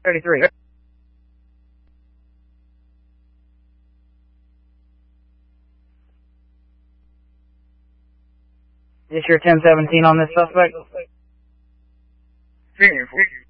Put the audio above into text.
33. Is your 1017 on this suspect? Senior,